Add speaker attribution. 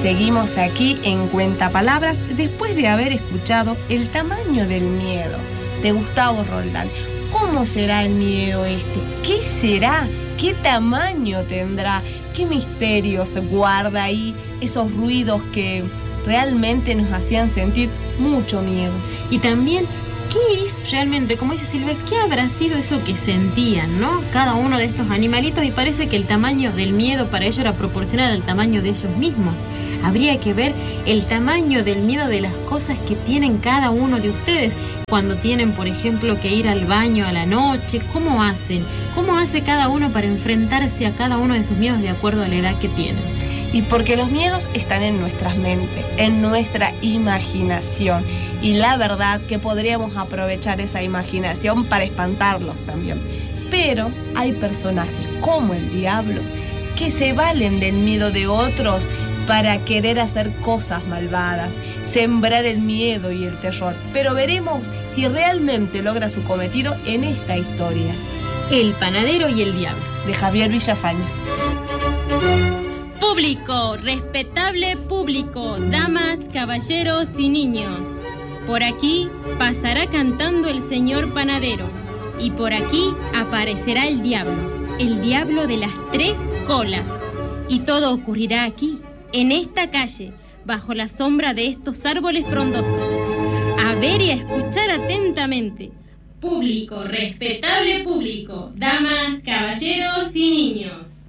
Speaker 1: Seguimos aquí en Cuentapalabras después de haber escuchado El tamaño del miedo de Gustavo Roldán. ¿Cómo será el miedo este? ¿Qué será? ¿Qué tamaño tendrá? ¿Qué misterios guarda ahí? Esos ruidos que realmente nos hacían sentir mucho miedo.
Speaker 2: Y también, ¿qué es realmente, como dice Silvia, qué habrá sido eso que sentían, ¿no? Cada uno de estos animalitos, y parece que el tamaño del miedo para ellos era proporcional al tamaño de ellos mismos. Habría que ver el tamaño del miedo de las cosas que tienen cada uno de ustedes. Cuando tienen, por ejemplo, que ir al baño a la noche, ¿cómo hacen? ¿Cómo hace cada uno para enfrentarse a cada uno de sus miedos de acuerdo a la edad que tienen?
Speaker 1: Y porque los miedos están en nuestras mentes, en nuestra imaginación. Y la verdad que podríamos aprovechar esa imaginación para espantarlos también. Pero hay personajes como el diablo que se valen del miedo de otros para querer hacer cosas malvadas, sembrar el miedo y el terror. Pero veremos si realmente logra su cometido en esta historia.
Speaker 2: El panadero y el diablo,
Speaker 1: de Javier Villafañez.
Speaker 3: Público, respetable público, damas, caballeros y niños. Por aquí pasará cantando el señor panadero, y por aquí aparecerá el diablo de las 3 colas. Y todo ocurrirá aquí, en esta calle, bajo la sombra de estos árboles frondosos. A ver y a escuchar atentamente. Público, respetable público, damas, caballeros y niños.